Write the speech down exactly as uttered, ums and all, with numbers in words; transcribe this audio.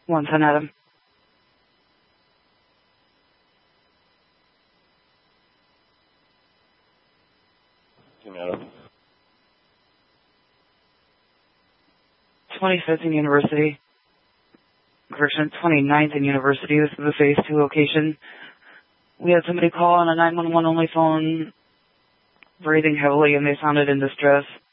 one ten Adam. Adam. twenty-fifth and University. Correction, twenty-ninth and University. This is the phase two location. We had somebody call on a nine one one only phone, breathing heavily, and they sounded in distress.